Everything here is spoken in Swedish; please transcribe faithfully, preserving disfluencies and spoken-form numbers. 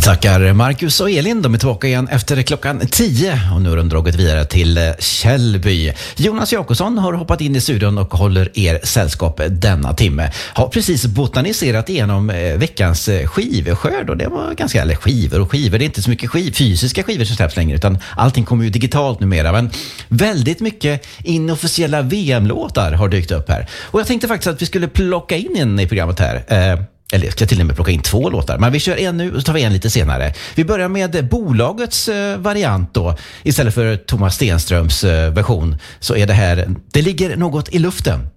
Tackar Marcus och Elin, de är tillbaka igen efter klockan tio och nu har de dragit vidare till Källby. Jonas Jakobsson har hoppat in i studion och håller er sällskap denna timme. Har precis botaniserat igenom veckans skivskörd och det var ganska, eller skivor och skivor, det är inte så mycket skiv, fysiska skivor som släpps längre utan allting kommer ju digitalt numera, men väldigt mycket inofficiella V M-låtar har dykt upp här. Och jag tänkte faktiskt att vi skulle plocka in en i programmet här. Eh, Eller jag ska till och med plocka in två låtar. Men vi kör en nu och så tar vi en lite senare. Vi börjar med bolagets variant då. Istället för Thomas Stenströms version så är det här Det ligger något i luften.